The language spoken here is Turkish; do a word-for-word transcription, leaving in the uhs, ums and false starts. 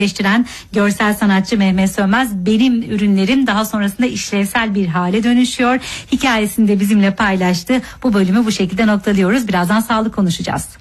Birleştiren görsel sanatçı Mehmet Sönmez, benim ürünlerim daha sonrasında işlevsel bir hale dönüşüyor hikayesini de bizimle paylaştı. Bu bölümü bu şekilde noktalıyoruz. Birazdan sağlık konuşacağız.